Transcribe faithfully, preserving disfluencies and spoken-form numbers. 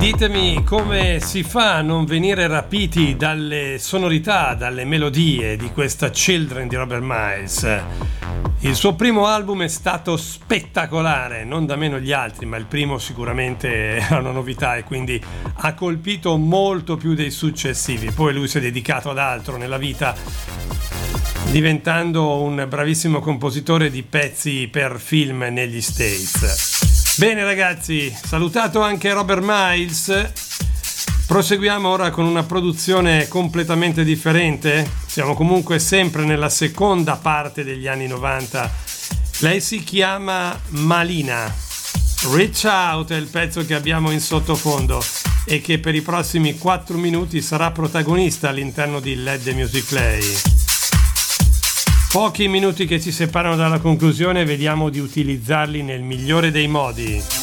Ditemi come si fa a non venire rapiti dalle sonorità, dalle melodie di questa Children di Robert Miles. Il suo primo album è stato spettacolare, non da meno gli altri, ma il primo sicuramente era una novità e quindi ha colpito molto più dei successivi. Poi lui si è dedicato ad altro nella vita, diventando un bravissimo compositore di pezzi per film negli States. Bene ragazzi, salutato anche Robert Miles, proseguiamo ora con una produzione completamente differente. Siamo comunque sempre nella seconda parte degli anni novanta. Lei si chiama Malina. Reach Out è il pezzo che abbiamo in sottofondo e che per i prossimi quattro minuti sarà protagonista all'interno di Let the Music Play. Pochi minuti che ci separano dalla conclusione, vediamo di utilizzarli nel migliore dei modi.